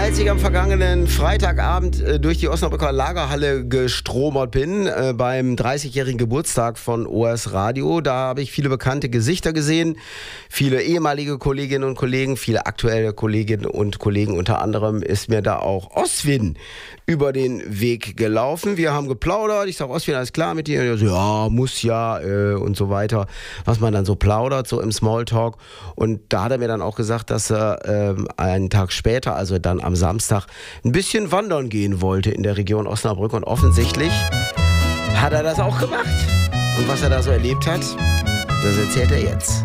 Als ich am vergangenen Freitagabend durch die Osnabrücker Lagerhalle gestromert bin, beim 30-jährigen Geburtstag von OS Radio, da habe ich viele bekannte Gesichter gesehen, viele ehemalige Kolleginnen und Kollegen, viele aktuelle Kolleginnen und Kollegen. Unter anderem ist mir da auch Oswin über den Weg gelaufen. Wir haben geplaudert. Ich sage, Oswin, alles klar mit dir? Und er so, ja, muss ja und so weiter. Was man dann so plaudert, so im Smalltalk. Und da hat er mir dann auch gesagt, dass er einen Tag später, also dann am Samstag, ein bisschen wandern gehen wollte in der Region Osnabrück. Und offensichtlich hat er das auch gemacht. Und was er da so erlebt hat, das erzählt er jetzt.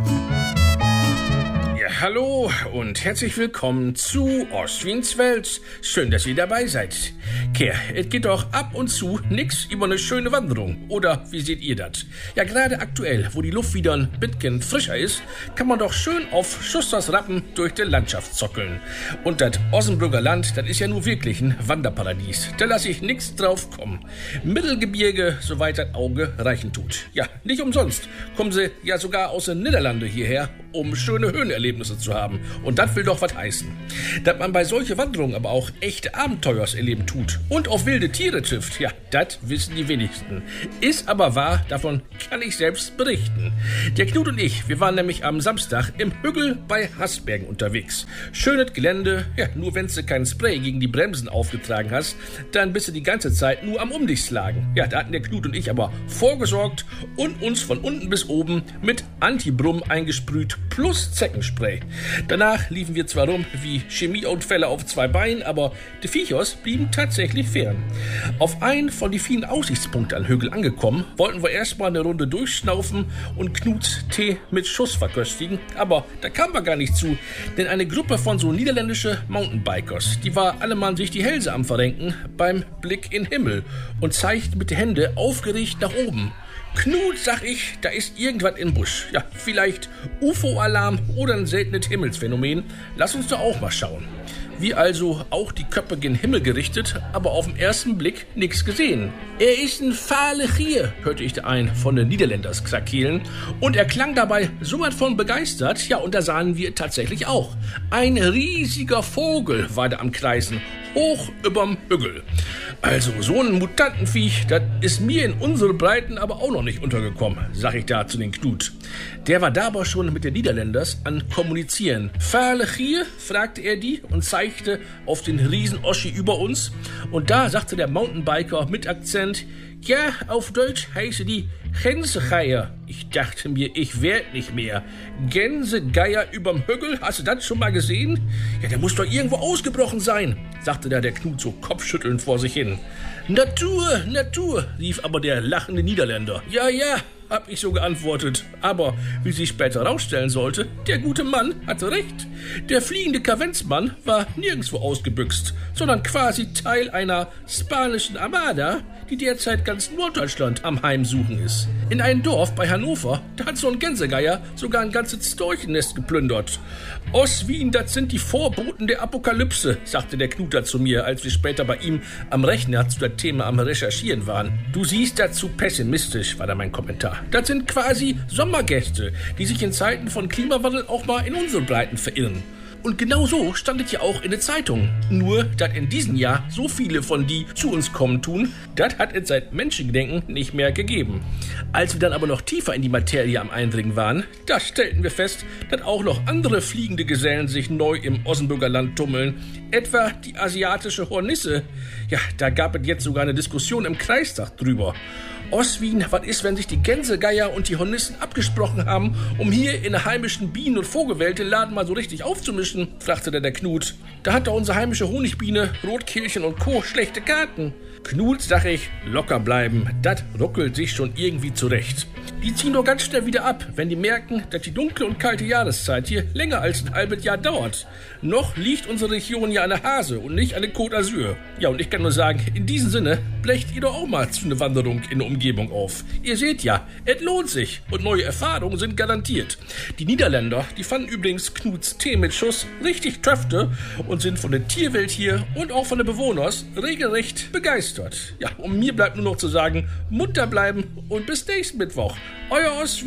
Hallo und herzlich willkommen zu Oswins Welt. Schön, dass ihr dabei seid. Kerr, es geht doch ab und zu nix über eine schöne Wanderung. Oder wie seht ihr das? Ja, gerade aktuell, wo die Luft wieder ein bisschen frischer ist, kann man doch schön auf Schusters Rappen durch die Landschaft zockeln. Und das Osnabrücker Land, das ist ja nur wirklich ein Wanderparadies. Da lasse ich nix drauf kommen. Mittelgebirge, soweit das Auge reichen tut. Ja, nicht umsonst kommen sie ja sogar aus den Niederlande hierher, um schöne Höhenerlebnisse zu haben. Und das will doch was heißen. Dass man bei solchen Wanderungen aber auch echte Abenteuers erleben tut und auf wilde Tiere trifft, ja, das wissen die wenigsten. Ist aber wahr, davon kann ich selbst berichten. Der Knut und ich, wir waren nämlich am Samstag im Hügel bei Hasbergen unterwegs. Schönes Gelände, ja, nur wenn du kein Spray gegen die Bremsen aufgetragen hast, dann bist du die ganze Zeit nur am Umdichtslagen. Ja, da hatten der Knut und ich aber vorgesorgt und uns von unten bis oben mit Antibrum eingesprüht plus Zeckenspray. Danach liefen wir zwar rum wie Chemieunfälle auf zwei Beinen, aber die Viechers blieben tatsächlich fern. Auf einen von den vielen Aussichtspunkten an Hügel angekommen, wollten wir erstmal eine Runde durchschnaufen und Knuts Tee mit Schuss verköstigen, aber da kamen wir gar nicht zu, denn eine Gruppe von so niederländische Mountainbikers, die war allemal sich die Hälse am Verrenken beim Blick in den Himmel und zeigt mit den Händen aufgeregt nach oben. Knut, sag ich, da ist irgendwas im Busch. Ja, vielleicht UFO-Alarm oder ein seltenes Himmelsphänomen. Lass uns doch auch mal schauen. Wir also auch die Köpfe gen Himmel gerichtet, aber auf den ersten Blick nichts gesehen. Er ist ein fahle Gier, hörte ich da einen von den Niederländers krakeelen. Und er klang dabei so was von begeistert. Ja, und da sahen wir tatsächlich auch. Ein riesiger Vogel war da am Kreisen, hoch überm Hügel. Also so ein Mutantenviech, das ist mir in unsere Breiten aber auch noch nicht untergekommen, sag ich da zu den Knut. Der war da aber schon mit den Niederländers an Kommunizieren. Fahle Gier, fragte er die und zeigte auf den Riesen-Oschi über uns. Und da sagte der Mountainbiker mit Akzent, ja, auf Deutsch heiße die Gänsegeier. Ich dachte mir, ich werd nicht mehr. Gänsegeier überm Hügel, hast du das schon mal gesehen? Ja, der muss doch irgendwo ausgebrochen sein, sagte da der Knut so kopfschüttelnd vor sich hin. Natur, Natur, rief aber der lachende Niederländer. Ja, ja, hab ich so geantwortet. Aber, wie sich später rausstellen sollte, der gute Mann hatte recht. Der fliegende Kavenzmann war nirgendwo ausgebüxt, sondern quasi Teil einer spanischen Armada, die derzeit ganz Norddeutschland am Heimsuchen ist. In einem Dorf bei Hannover, da hat so ein Gänsegeier sogar ein ganzes Storchennest geplündert. Oswin, das sind die Vorboten der Apokalypse, sagte der Knuter zu mir, als wir später bei ihm am Rechner zu dem Thema am Recherchieren waren. Du siehst dazu pessimistisch, war da mein Kommentar. Das sind quasi Sommergäste, die sich in Zeiten von Klimawandel auch mal in unsere Breiten verirren. Und genau so stand es ja auch in der Zeitung. Nur, dass in diesem Jahr so viele von die zu uns kommen tun, das hat es seit Menschengedenken nicht mehr gegeben. Als wir dann aber noch tiefer in die Materie am Eindringen waren, da stellten wir fest, dass auch noch andere fliegende Gesellen sich neu im Osnabrücker Land tummeln. Etwa die asiatische Hornisse. Ja, da gab es jetzt sogar eine Diskussion im Kreistag drüber. Oswin, was ist, wenn sich die Gänsegeier und die Hornissen abgesprochen haben, um hier in der heimischen Bienen- und Vogelwelt den Laden mal so richtig aufzumischen, fragte der Knut. Da hat doch unsere heimische Honigbiene, Rotkehlchen und Co. schlechte Karten. Knut, sag ich, locker bleiben, das ruckelt sich schon irgendwie zurecht. Die ziehen doch ganz schnell wieder ab, wenn die merken, dass die dunkle und kalte Jahreszeit hier länger als ein halbes Jahr dauert. Noch liegt unsere Region ja an der Hase und nicht an der Côte d'Azur. Ja, und ich kann nur sagen, in diesem Sinne, blecht ihr doch auch mal zu einer Wanderung in der Umgebung auf. Ihr seht ja, es lohnt sich und neue Erfahrungen sind garantiert. Die Niederländer, die fanden übrigens Knuts Tee mit Schuss richtig töfte und sind von der Tierwelt hier und auch von den Bewohners regelrecht begeistert. Ja, und mir bleibt nur noch zu sagen, munter bleiben und bis nächsten Mittwoch. Euer Oswin.